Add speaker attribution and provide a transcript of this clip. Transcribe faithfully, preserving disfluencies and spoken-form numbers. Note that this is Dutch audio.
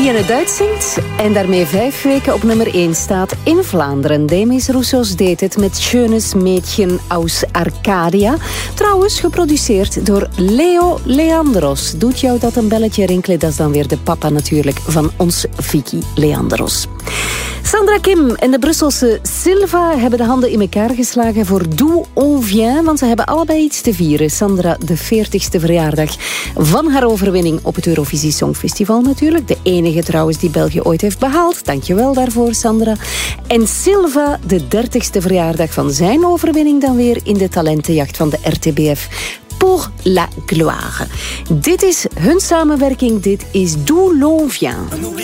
Speaker 1: die in het Duits zingt en daarmee vijf weken op nummer één staat in Vlaanderen. Demis Roussos deed het met Schönes Mädchen aus Arcadia. Trouwens geproduceerd door Leo Leandros. Doet jou dat een belletje rinkelen? Dat is dan weer de papa natuurlijk van ons Vicky Leandros. Sandra Kim en de Brusselse Silva hebben de handen in elkaar geslagen voor D'où on vient, want ze hebben allebei iets te vieren. Sandra, de veertigste verjaardag van haar overwinning op het Eurovisie Songfestival natuurlijk. De enige trouwens die België ooit heeft behaald. Dankjewel daarvoor, Sandra. En Silva, de dertigste verjaardag van zijn overwinning dan weer in de talentenjacht van de R T B F. Pour la gloire. Dit is hun samenwerking, dit is D'où l'on vient.